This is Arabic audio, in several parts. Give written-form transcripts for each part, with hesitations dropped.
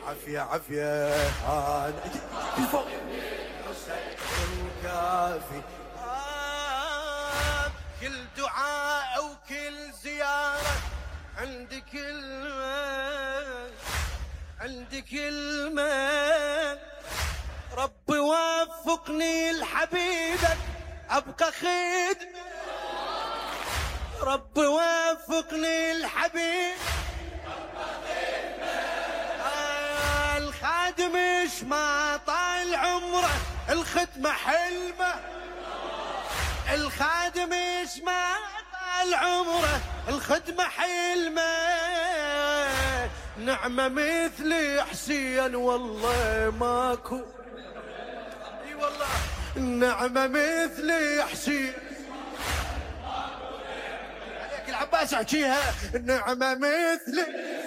عافية عافية فوق كافي. كل دعاء وكل زيارة عندك كلمة، عندك كلمة. ربي وفقني لحبيبك أبقى خدمة، ربي وفقني لحبيبك أبقى خدمة. الخادم إيش ما طال عمره الختمة حلمة، الخادم إيش ما طال عمره الخدمة حلمة. نعمة مثل حسين والله ماكو، اي والله نعمة مثل حسين عليك العباس احكيها. نعمة مثل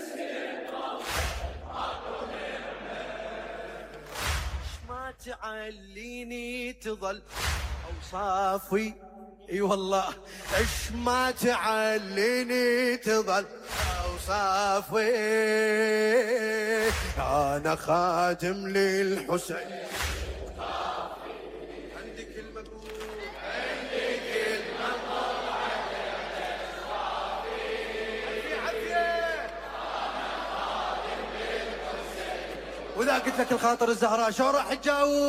ما تعليني تظل اوصافي، اي والله ايش ما تعليني تظل اوصافي. انا خادم للحسين. عندك المقول، عندك المقول عافية. واذا قلت لك الخاطر الزهراء شو راح تجاوب؟